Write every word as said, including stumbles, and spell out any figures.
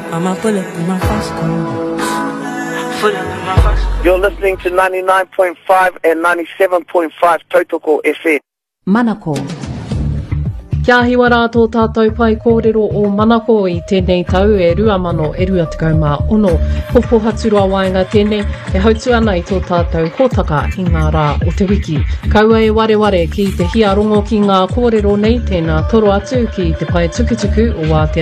I'ma pull up in my fast car. Pull up in my fast car. You're listening to ninety-nine point five and ninety-seven point five Tautoko F M. Manako. Kia hiwa rātou tātou pai kōrero o Manako i tēnei tau e rua mano e rua tekau mā ono. Popo haturua waenga tēnei e hautu ana i tō tātou hōtaka i ngā rā o te wiki. Kaua e ware ware ki te hia rongo ki ngā kōrero nei tēnā toro atu ki te pai tukutuku o Aotearoa.